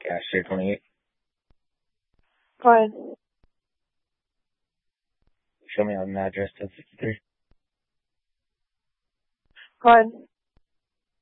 Cash Street 28. Go ahead. Show me an address to 53. Go ahead.